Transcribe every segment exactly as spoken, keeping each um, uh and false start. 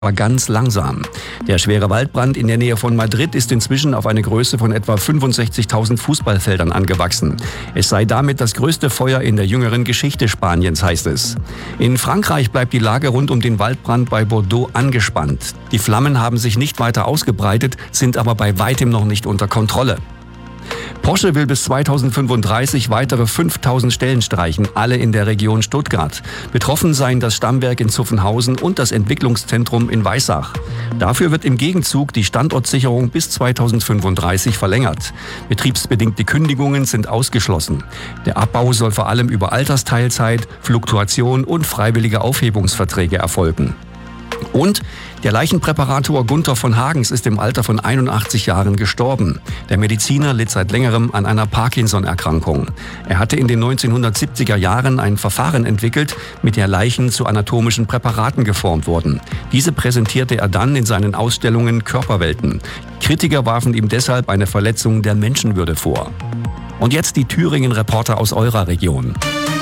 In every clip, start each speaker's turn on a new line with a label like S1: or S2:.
S1: aber ganz langsam. Der schwere Waldbrand in der Nähe von Madrid ist inzwischen auf eine Größe von etwa fünfundsechzigtausend Fußballfeldern angewachsen. Es sei damit das größte Feuer in der jüngeren Geschichte Spaniens, heißt es. In Frankreich bleibt die Lage rund um den Waldbrand bei Bordeaux angespannt. Die Flammen haben sich nicht weiter ausgebreitet, sind aber bei weitem noch nicht unter Kontrolle. Porsche will bis zweitausendfünfunddreißig weitere fünftausend Stellen streichen, alle in der Region Stuttgart. Betroffen seien das Stammwerk in Zuffenhausen und das Entwicklungszentrum in Weissach. Dafür wird im Gegenzug die Standortsicherung bis zweitausendfünfunddreißig verlängert. Betriebsbedingte Kündigungen sind ausgeschlossen. Der Abbau soll vor allem über Altersteilzeit, Fluktuation und freiwillige Aufhebungsverträge erfolgen. Und der Leichenpräparator Gunther von Hagens ist im Alter von einundachtzig Jahren gestorben. Der Mediziner litt seit längerem an einer Parkinson-Erkrankung. Er hatte in den neunzehnhundertsiebziger Jahren ein Verfahren entwickelt, mit der Leichen zu anatomischen Präparaten geformt wurden. Diese präsentierte er dann in seinen Ausstellungen Körperwelten. Kritiker warfen ihm deshalb eine Verletzung der Menschenwürde vor. Und jetzt die Thüringen-Reporter aus eurer Region.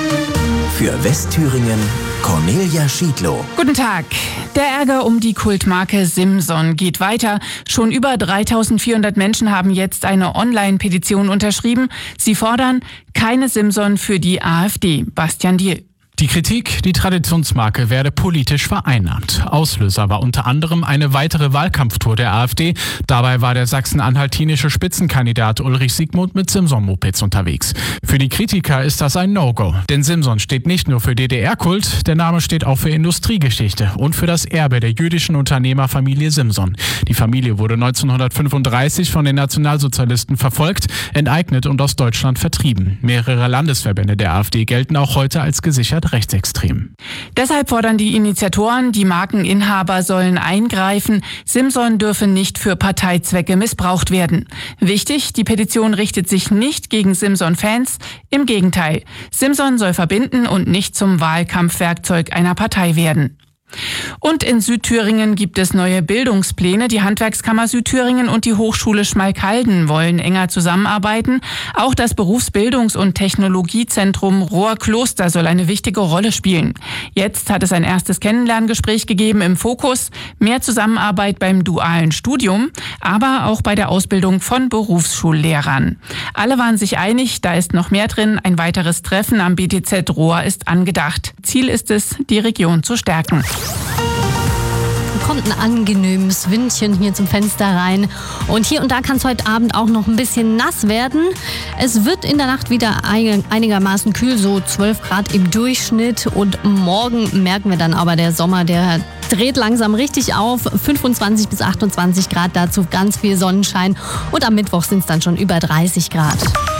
S2: Für Westthüringen Cornelia Schiedlow.
S3: Guten Tag. Der Ärger um die Kultmarke Simson geht weiter. Schon über dreitausendvierhundert Menschen haben jetzt eine Online-Petition unterschrieben. Sie fordern keine Simson für die AfD. Bastian Diehl.
S4: Die Kritik, die Traditionsmarke werde politisch vereinnahmt. Auslöser war unter anderem eine weitere Wahlkampftour der AfD. Dabei war der sachsen-anhaltinische Spitzenkandidat Ulrich Siegmund mit Simson-Mopeds unterwegs. Für die Kritiker ist das ein No-Go. Denn Simson steht nicht nur für D D R-Kult, der Name steht auch für Industriegeschichte und für das Erbe der jüdischen Unternehmerfamilie Simson. Die Familie wurde neunzehnhundertfünfunddreißig von den Nationalsozialisten verfolgt, enteignet und aus Deutschland vertrieben. Mehrere Landesverbände der AfD gelten auch heute als gesichert rechtsextrem.
S3: Deshalb fordern die Initiatoren, die Markeninhaber sollen eingreifen. Simson dürfe nicht für Parteizwecke missbraucht werden. Wichtig, die Petition richtet sich nicht gegen Simson-Fans. Im Gegenteil, Simson soll verbinden und nicht zum Wahlkampfwerkzeug einer Partei werden. Und in Südthüringen gibt es neue Bildungspläne. Die Handwerkskammer Südthüringen und die Hochschule Schmalkalden wollen enger zusammenarbeiten. Auch das Berufsbildungs- und Technologiezentrum Rohrkloster soll eine wichtige Rolle spielen. Jetzt hat es ein erstes Kennenlerngespräch gegeben im Fokus. Mehr Zusammenarbeit beim dualen Studium, aber auch bei der Ausbildung von Berufsschullehrern. Alle waren sich einig, da ist noch mehr drin. Ein weiteres Treffen am B T Z Rohr ist angedacht. Ziel ist es, die Region zu stärken.
S5: Kommt ein angenehmes Windchen hier zum Fenster rein. Und hier und da kann es heute Abend auch noch ein bisschen nass werden. Es wird in der Nacht wieder einigermaßen kühl, so zwölf Grad im Durchschnitt. Und morgen merken wir dann aber, der Sommer, der dreht langsam richtig auf. fünfundzwanzig bis achtundzwanzig Grad, dazu ganz viel Sonnenschein. Und am Mittwoch sind es dann schon über dreißig Grad.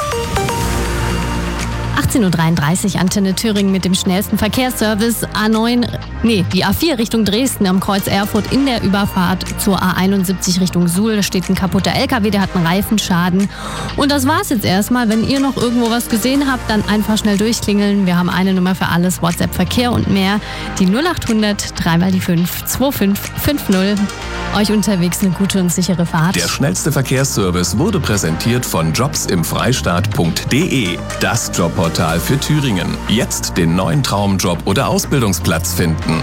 S5: achtzehn Uhr dreiunddreißig, Antenne Thüringen mit dem schnellsten Verkehrsservice. A neun, nee, die A vier Richtung Dresden am Kreuz Erfurt in der Überfahrt zur A einundsiebzig Richtung Suhl. Da steht ein kaputter L K W, der hat einen Reifenschaden. Und das war's jetzt erstmal. Wenn ihr noch irgendwo was gesehen habt, dann einfach schnell durchklingeln. Wir haben eine Nummer für alles, WhatsApp, Verkehr und mehr. Die null achthundert, drei mal die fünf, zwei fünf fünf null. Euch unterwegs eine gute und sichere Fahrt.
S2: Der schnellste Verkehrsservice wurde präsentiert von jobs im freistaat punkt de. Das Jobportal für Thüringen. Jetzt den neuen Traumjob oder Ausbildungsplatz finden.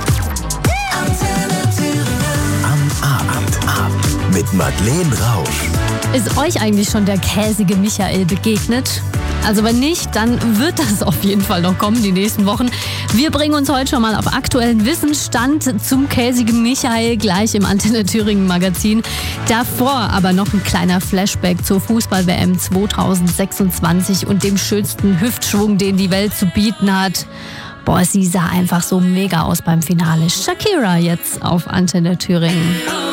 S2: Am Abend ab mit Madeleine Rausch.
S5: Ist euch eigentlich schon der käsige Michael begegnet? Also wenn nicht, dann wird das auf jeden Fall noch kommen die nächsten Wochen. Wir bringen uns heute schon mal auf aktuellen Wissensstand zum käsigen Michael gleich im Antenne Thüringen Magazin. Davor aber noch ein kleiner Flashback zur Fußball-W M zweitausendsechsundzwanzig und dem schönsten Hüftschwung, den die Welt zu bieten hat. Boah, sie sah einfach so mega aus beim Finale. Shakira jetzt auf Antenne Thüringen.